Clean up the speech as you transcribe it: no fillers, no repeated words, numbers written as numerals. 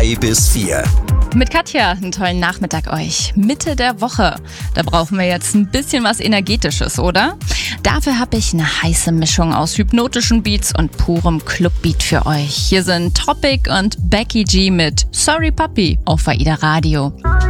2 bis 4. Mit Katja, einen tollen Nachmittag euch. Mitte der Woche. Da brauchen wir jetzt ein bisschen was Energetisches, oder? Dafür habe ich eine heiße Mischung aus hypnotischen Beats und purem Clubbeat für euch. Hier sind Topic und Becky G mit Sorry Puppy auf AIDA Radio.